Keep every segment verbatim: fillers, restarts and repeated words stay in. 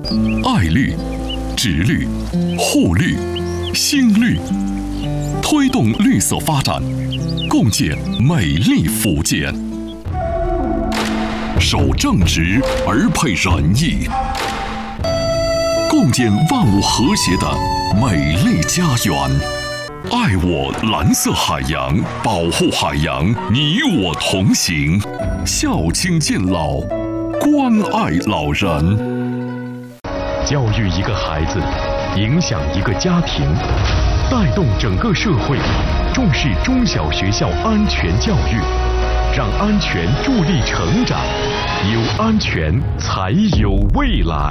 爱绿、植绿、护绿、新绿，推动绿色发展，共建美丽福建。守正直而配仁义，共建万物和谐的美丽家园。爱我蓝色海洋，保护海洋，你我同行。孝亲敬老，关爱老人。 教育一个孩子，影响一个家庭，带动整个社会，重视中小学校安全教育，让安全助力成长，有安全才有未来。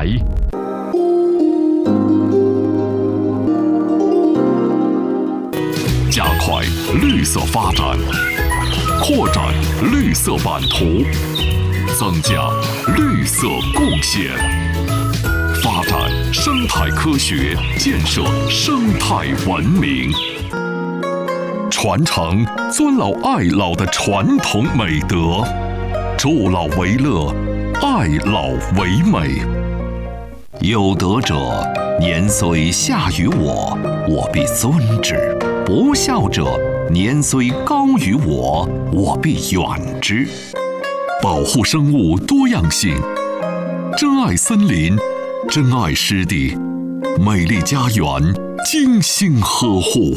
加快绿色发展，扩展绿色版图，增加绿色贡献，发展生态科学，建设生态文明，传承尊老爱老的传统美德，助老为乐，爱老为美。有德者，年虽下于我，我必尊之；不孝者，年虽高于我，我必远之。保护生物多样性，珍爱森林，珍爱湿地，美丽家园精心呵护。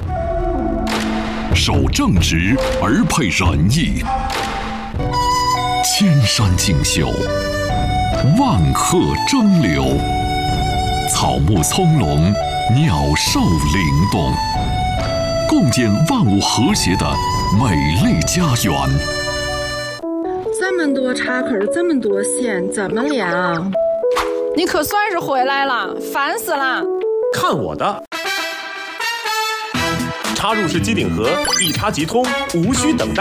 守正直而配仁义，千山竞秀，万壑争流，草木葱茏，鸟兽灵动，共建万物和谐的美丽家园。 这么多插口，这么多线，怎么量？ 你可算是回来了，烦死了！ 看我的！插入式机顶盒，一插即通，无需等待。